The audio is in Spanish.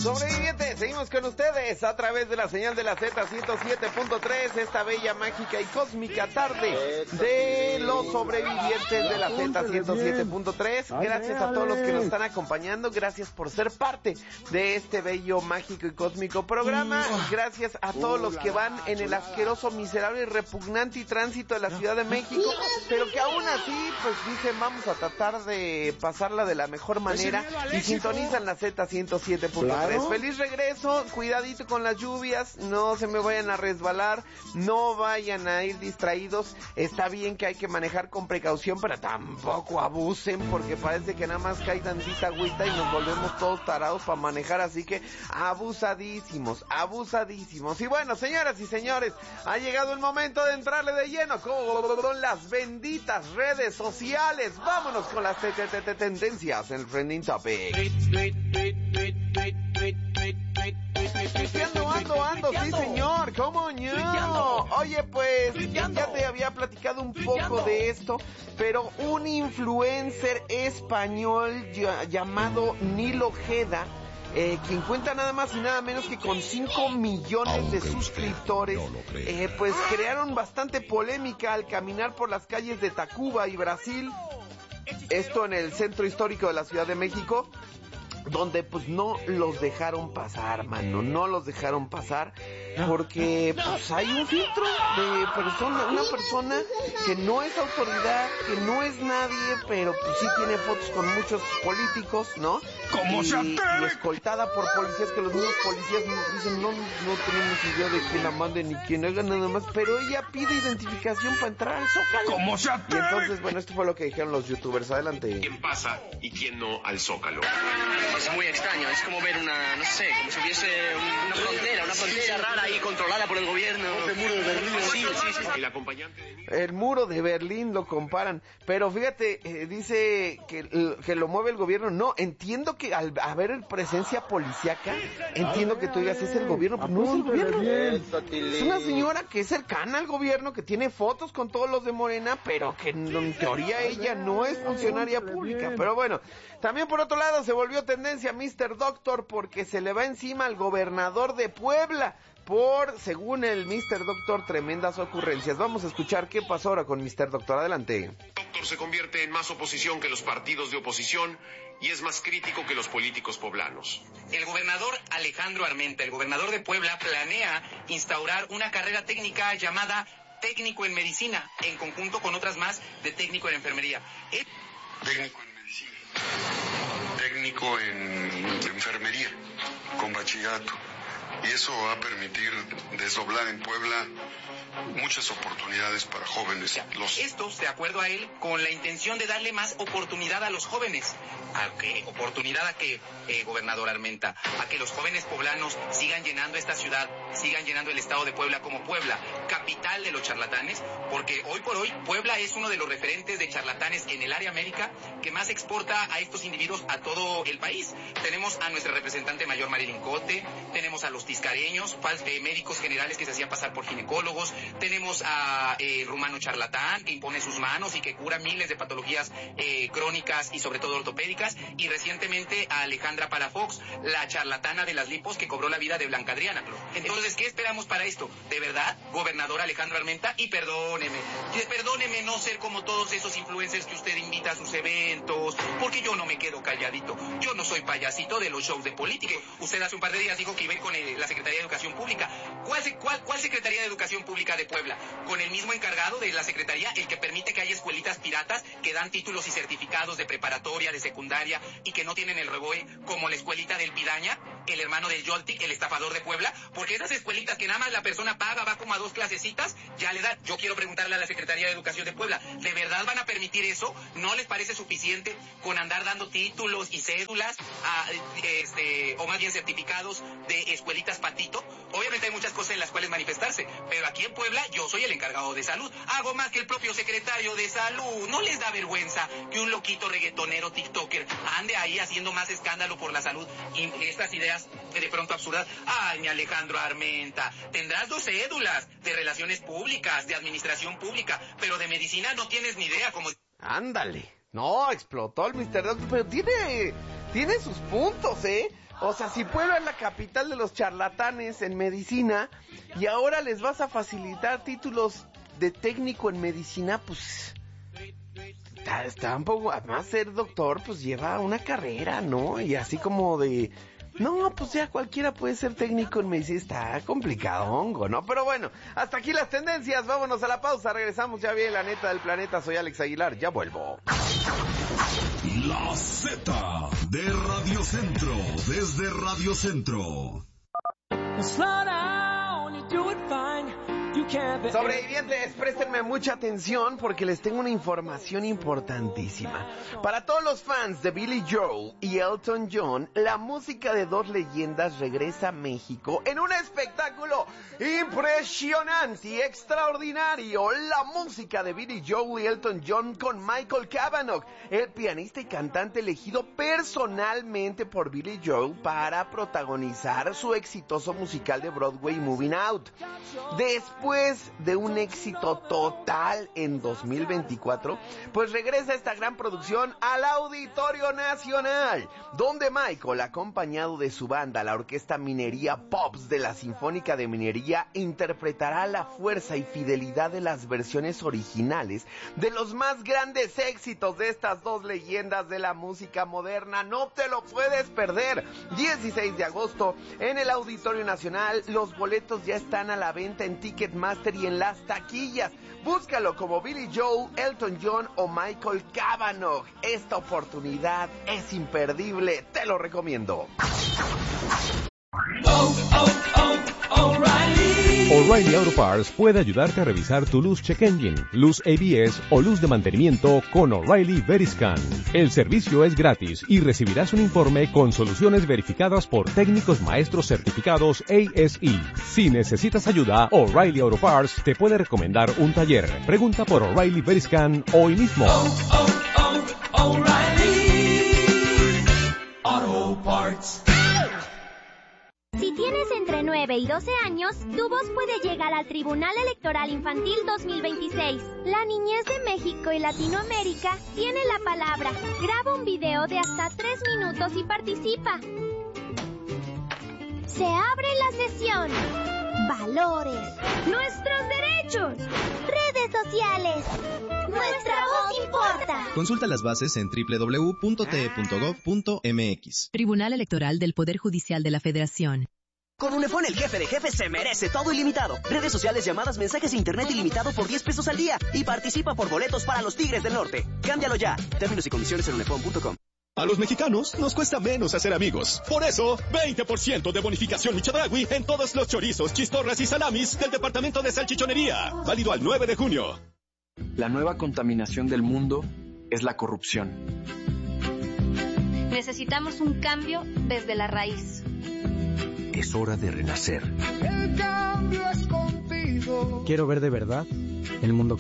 Sobrevivientes, seguimos con ustedes a través de la señal de la Z107.3, esta bella, mágica y cósmica tarde de los sobrevivientes de la Z107.3. Gracias a todos los que nos están acompañando, gracias por ser parte de este bello, mágico y cósmico programa. Gracias a todos los que van en el asqueroso, miserable y repugnante tránsito de la Ciudad de México, pero que aún así, pues dicen, vamos a tratar de pasarla de la mejor manera y sintonizan la Z107.3. Claro. Feliz regreso, cuidadito con las lluvias, no se me vayan a resbalar, no vayan a ir distraídos. Está bien que hay que manejar con precaución, pero tampoco abusen, porque parece que nada más cae tantita agüita y nos volvemos todos tarados para manejar, así que abusadísimos. Y bueno, señoras y señores, ha llegado el momento de entrarle de lleno con las benditas redes sociales. Vámonos con las tendencias en el Trending Topic. Ando, sí señor, ¿cómo no? Oye, pues, ya te había platicado un poco de esto, pero un influencer español llamado Nilo Ojeda, quien cuenta nada más y nada menos que con 5 millones de suscriptores, pues crearon bastante polémica al caminar por las calles de Tacuba y Brasil, esto en el centro histórico de la Ciudad de México, donde pues no los dejaron pasar, mano, porque pues hay un filtro de persona, una persona que no es autoridad, que no es nadie, pero pues sí tiene fotos con muchos políticos, ¿no? Y escoltada por policías, que los mismos policías nos dicen, no tenemos idea de quién la mande ni quién haga nada más, pero ella pide identificación para entrar al Zócalo. Y entonces, bueno, esto fue lo que dijeron los youtubers. Adelante. ¿Quién pasa y quién no al Zócalo? Es muy extraño, es como ver una, no sé, como si hubiese una frontera rara ahí controlada por el gobierno. El muro de Berlín. Sí. El acompañante el muro de Berlín lo comparan, pero fíjate, dice que lo mueve el gobierno. No, entiendo que al haber presencia policíaca, entiendo que tú digas, es el gobierno, pero no es el gobierno. Es una señora que es cercana al gobierno, que tiene fotos con todos los de Morena, pero que en teoría ella no es funcionaria pública. Pero bueno, también por otro lado se volvió tendencia Mr. Doctor, porque se le va encima al gobernador de Puebla por, según el Mr. Doctor, tremendas ocurrencias. Vamos a escuchar qué pasó ahora con Mr. Doctor. Adelante. Doctor se convierte en más oposición que los partidos de oposición y es más crítico que los políticos poblanos. El gobernador Alejandro Armenta, el gobernador de Puebla, planea instaurar una carrera técnica llamada técnico en medicina, en conjunto con otras más de técnico en enfermería. Técnico en medicina, técnico en enfermería, con bachillerato. Y eso va a permitir desdoblar en Puebla muchas oportunidades para jóvenes. Esto, de acuerdo a él, con la intención de darle más oportunidad a los jóvenes. ¿A qué? ¿Oportunidad a qué, gobernador Armenta? A que los jóvenes poblanos sigan llenando esta ciudad, sigan llenando el estado de Puebla como Puebla, capital de los charlatanes, porque hoy por hoy Puebla es uno de los referentes de charlatanes en el área América que más exporta a estos individuos a todo el país. Tenemos a nuestra representante mayor Marilyn Cote, tenemos a los tiscareños, médicos generales que se hacían pasar por ginecólogos, tenemos a rumano charlatán que impone sus manos y que cura miles de patologías crónicas y sobre todo ortopédicas, y recientemente a Alejandra Palafox, la charlatana de las lipos que cobró la vida de Blanca Adriana. Entonces, ¿qué esperamos para esto? ¿De verdad, gobernador Alejandro Armenta? Y perdóneme no ser como todos esos influencers que usted invita a sus eventos, porque yo no me quedo calladito, yo no soy payasito de los shows de política. Usted hace un par de días dijo que iba a ir con la Secretaría de Educación Pública. ¿Cuál Secretaría de Educación Pública de Puebla? Con el mismo encargado de la Secretaría, el que permite que haya escuelitas piratas que dan títulos y certificados de preparatoria, de secundaria, y que no tienen el REBOE, como la escuelita del Pidaña, el hermano del Yoltic, el estafador de Puebla, porque esas escuelitas que nada más la persona paga, va como a 2 clasecitas, ya le dan. Yo quiero preguntarle a la Secretaría de Educación de Puebla, ¿de verdad van a permitir eso? ¿No les parece suficiente con andar dando títulos y cédulas o más bien certificados de escuelitas patito? Obviamente hay muchas cosas en las cuales manifestarse, pero aquí en Puebla yo soy el encargado de salud, hago más que el propio secretario de salud. ¿No les da vergüenza que un loquito reggaetonero tiktoker ande ahí haciendo más escándalo por la salud y estas ideas de pronto absurdas? Ay, mi Alejandro Armenta, tendrás 2 cédulas de relaciones públicas, de administración pública, pero de medicina no tienes ni idea. Como ándale. No, explotó el Mr. Doctor, pero tiene sus puntos, ¿eh? O sea, si Puebla es la capital de los charlatanes en medicina y ahora les vas a facilitar títulos de técnico en medicina, pues está un poco, además ser doctor pues lleva una carrera, ¿no? Y así como de, no, pues ya cualquiera puede ser técnico en medicina, está complicadongo, ¿no? Pero bueno, hasta aquí las tendencias, vámonos a la pausa, regresamos, ya viene la neta del planeta, soy Alex Aguilar, ya vuelvo. La Z de Radio Centro, desde Radio Centro. Sobrevivientes, préstenme mucha atención porque les tengo una información importantísima. Para todos los fans de Billy Joel y Elton John, la música de dos leyendas regresa a México en un espectáculo impresionante y extraordinario. La música de Billy Joel y Elton John con Michael Cavanaugh, el pianista y cantante elegido personalmente por Billy Joel para protagonizar su exitoso musical de Broadway Moving Out. Después de un éxito total en 2024, pues regresa esta gran producción al Auditorio Nacional, donde Michael, acompañado de su banda, la Orquesta Minería Pops de la Sinfónica de Minería, interpretará la fuerza y fidelidad de las versiones originales de los más grandes éxitos de estas dos leyendas de la música moderna. No te lo puedes perder. 16 de agosto en el Auditorio Nacional. Los boletos ya están a la venta en Ticketmaster y en las taquillas. Búscalo como Billy Joel, Elton John o Michael Cavanaugh. Esta oportunidad es imperdible, te lo recomiendo. O'Reilly Auto Parts puede ayudarte a revisar tu luz check engine, luz ABS o luz de mantenimiento con O'Reilly Veriscan. El servicio es gratis y recibirás un informe con soluciones verificadas por técnicos maestros certificados ASE. Si necesitas ayuda, O'Reilly Auto Parts te puede recomendar un taller. Pregunta por O'Reilly Veriscan hoy mismo. O'Reilly Auto Parts. Si tienes entre 9 y 12 años, tu voz puede llegar al Tribunal Electoral Infantil 2026. La niñez de México y Latinoamérica tiene la palabra. Graba un video de hasta 3 minutos y participa. Se abre la sesión. Valores. Nuestros derechos. Redes sociales. Nuestra voz importa. Consulta las bases en www.te.gov.mx. Tribunal Electoral del Poder Judicial de la Federación. Con Unifón, el jefe de jefes se merece todo ilimitado. Redes sociales, llamadas, mensajes e internet ilimitado por 10 pesos al día. Y participa por boletos para los Tigres del Norte. Cámbialo ya. Términos y condiciones en unifón.com. A los mexicanos nos cuesta menos hacer amigos. Por eso, 20% de bonificación Michodragui en todos los chorizos, chistorras y salamis del departamento de salchichonería. Válido al 9 de junio. La nueva contaminación del mundo es la corrupción. Necesitamos un cambio desde la raíz. Es hora de renacer. El cambio es contigo. Quiero ver de verdad el mundo